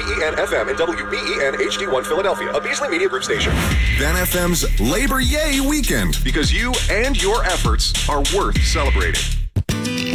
WBEN FM and WBEN HD1 Philadelphia, a Beasley Media Group station. Then FM's Labor Yay Weekend. Because you and your efforts are worth celebrating.